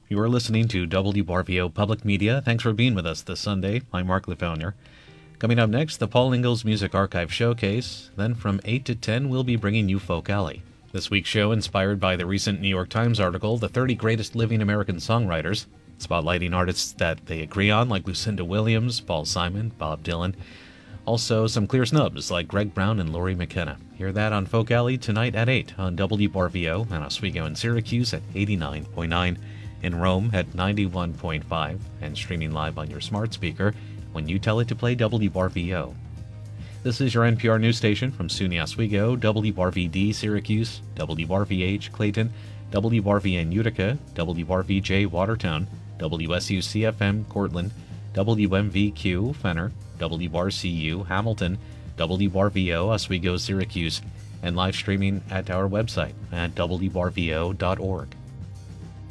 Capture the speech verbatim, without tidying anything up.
You are listening to W R V O Public Media. Thanks for being with us this Sunday. I'm Mark Lefonier. Coming up next, the Paul Ingalls Music Archive Showcase. Then from eight to ten, we'll be bringing you Folk Alley. This week's show inspired by the recent New York Times article, The thirty Greatest Living American Songwriters, spotlighting artists that they agree on, like Lucinda Williams, Paul Simon, Bob Dylan. Also, some clear snubs, like Greg Brown and Lori McKenna. Hear that on Folk Alley tonight at eight on W R V O and Oswego in Syracuse at eighty-nine point nine, in Rome at ninety-one point five, and streaming live on your smart speaker when you tell it to play W R V O. This is your N P R news station from SUNY Oswego, W R V D Syracuse, W R V H Clayton, W R V N Utica, W R V J Watertown, W S U C F M Cortland, W M V Q Fenner, W R C U Hamilton, W R V O Oswego Syracuse, and live streaming at our website at W R V O dot org.